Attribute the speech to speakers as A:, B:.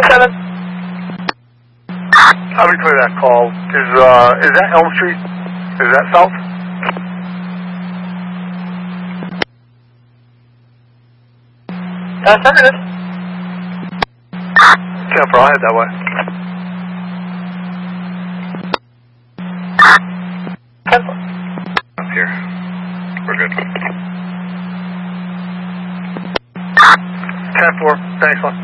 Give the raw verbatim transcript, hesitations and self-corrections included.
A: seven.
B: How do we clear that call? Is uh is that Elm Street? Is that south?
A: Affirmative.
B: ten four, I'll head that way.
A: ten four.
B: Up here. We're good. ten four, thanks, one.